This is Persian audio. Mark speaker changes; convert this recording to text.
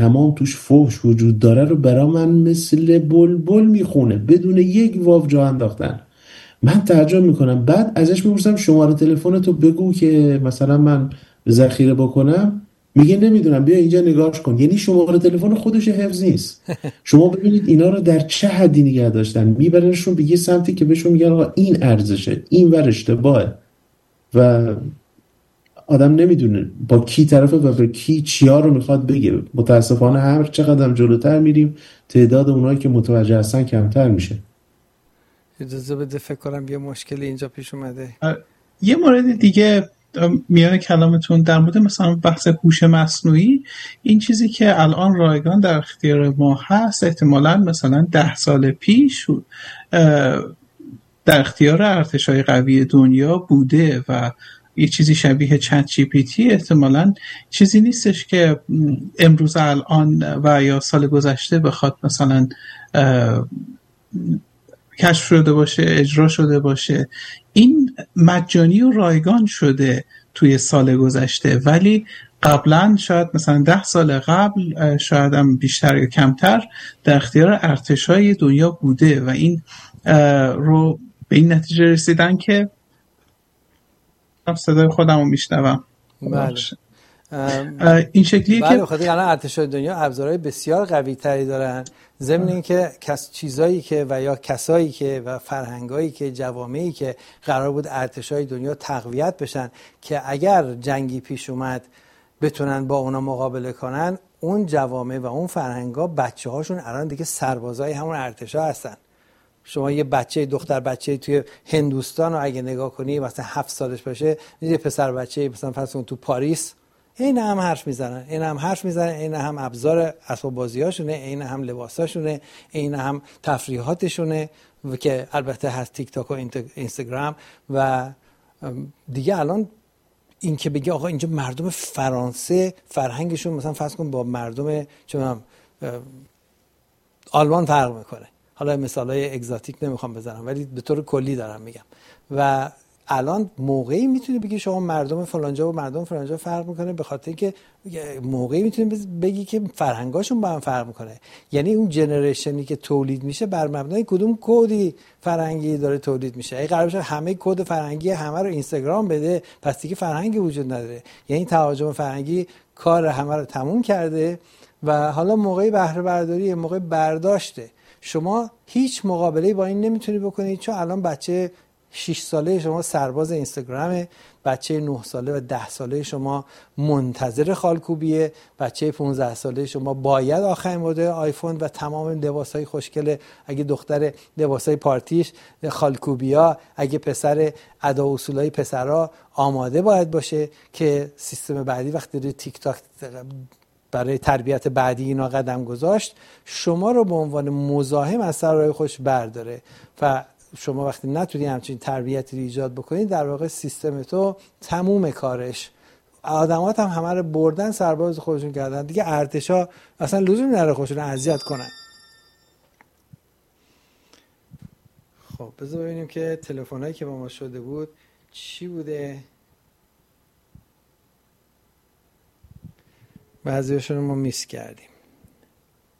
Speaker 1: تمام توش فحش وجود داره رو برا من مثل بلبل میخونه بدون یک واو جا انداختن. من تعجب میکنم، بعد ازش میپرسم شماره تلفنتو بگو که مثلا من ذخیره بکنم، میگه نمیدونم بیا اینجا نگاش کن. یعنی شماره تلفن خودش حفظ نیست. شما ببینید اینا رو در چه حدی نگه داشتن، میبرنشون به یه سمتی که بهشون میگن آقا این ارزشه، این ور اشتباهه و آدم نمیدونه با کی طرفه و به کی چیا رو میخواد بگه. متاسفانه هر چقدر جلوتر میریم تعداد اونایی که متوجه هستن کمتر میشه.
Speaker 2: اجازه بده فکر کنم یه مشکلی اینجا پیش اومده.
Speaker 3: یه مورد دیگه میان کلامتون در مورد مثلا بحث هوش مصنوعی، این چیزی که الان رایگان در اختیار ما هست احتمالاً مثلا 10 سال پیش در اختیار ارتش‌های قوی دنیا بوده و یه چیزی شبیه چت جی پی تی احتمالاً چیزی نیستش که امروز الان و یا سال گذشته بخواد مثلا کشف شده باشه، اجرا شده باشه. این مجانی و رایگان شده توی سال گذشته، ولی قبلا شاید مثلا 10 سال قبل شاید هم بیشتر یا کمتر در اختیار ارتش‌های دنیا بوده و این رو به این نتیجه رسیدن که صدای خودم رو میشنوم.
Speaker 2: بله.
Speaker 3: این شکلیه
Speaker 2: بله،
Speaker 3: که
Speaker 2: بخاطر الان ارتشای دنیا ابزارهای بسیار قوی تری دارن، ضمن اینکه چیزایی که و یا کسایی که و فرهنگایی که جوامعی که قرار بود ارتشای دنیا تقویت بشن که اگر جنگی پیش اومد بتونن با اونا مقابله کنن، اون جوامع و اون فرهنگا بچه‌هاشون الان دیگه سربازای همون ارتشا هستن. شما یه بچه دختر بچه توی هندوستان رو اگه نگاه کنی مثلا 7 سالش باشه، یه پسر بچه مثلا فرض کن تو پاریس، این هم حرف میزنن، این هم ابزار اسباب بازیاشونه، این هم لباساشونه، این هم تفریحاتشونه که البته هست تیک تاک و اینستاگرام. و دیگه الان این که بگی آقا اینجا مردم فرانسه فرهنگشون مثلا فرض کن با مردم چونم آلمان فرق میکنه، حالا مثالای اگزاتیک نمیخوام بزنم ولی به طور کلی دارم میگم. و الان موقعی میتونی بگی شما مردم فلانجا و مردم فلانجا فرق میکنه، به خاطر اینکه موقعی میتونی بگی که فرهنگاشون با هم فرق میکنه. یعنی اون جنریشنی که تولید میشه بر مبنای کدوم کدی فرهنگی داره تولید میشه. اگه قرار باشه همه کد فرهنگی همه رو اینستاگرام بده، پس دیگه فرهنگی وجود نداره. یعنی تهاجم فرهنگی کار همه رو تموم کرده و حالا موقعی بهره برداری، موقع برداشته. شما هیچ مقابله‌ای با این نمیتونی بکنید، چون الان بچه 6 ساله شما سرباز اینستاگرامه، بچه 9 ساله و 10 ساله شما منتظر خالکوبیه، بچه 15 ساله شما باید آخرین مدل آیفون و تمام لباسای خوشگله، اگه دختر لباسای پارتیش خالکوبیا، اگه پسر ادا و اصولای پسرا آماده باید باشه که سیستم بعدی وقتی داره تیک تاک برای تربیت بعدی اینا قدم گذاشت، شما رو به عنوان مزاحم از سر راه خوش برداره. و شما وقتی نتونی همچین تربیتی رو ایجاد بکنید، در واقع سیستم تو تموم کارش. آدمات هم همه رو بردن سرباز خودشون کردن دیگه. ارتشا اصلا لزومی نداره خودشون رو اذیت کنن. خب بذار ببینیم که تلفنایی که با ما شده بود چی بوده. بعضیاشون رو ما میس کردیم.